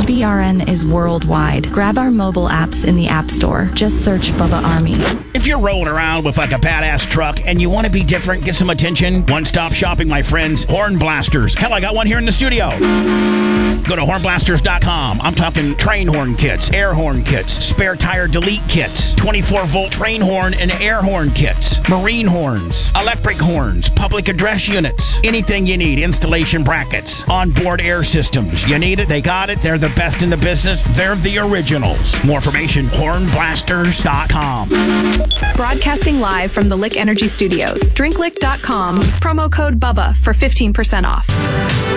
BRN is worldwide. Grab our mobile apps in the App Store. Just search Bubba Army. If you're rolling around with like a badass truck and you want to be different, get some attention, one-stop shopping, my friends, Horn Blasters. Hell, I got one here in the studio. Go to hornblasters.com. I'm talking train horn kits, air horn kits, spare tire delete kits, 24-volt train horn and air horn kits, marine horns, electric horns, public address units, anything you need, installation brackets, onboard air systems. You need it, they got it. They're the best in the business. They're the originals. More information, hornblasters.com. Broadcasting live from the Lick Energy Studios. Drinklick.com. Promo code BUBBA for 15% off.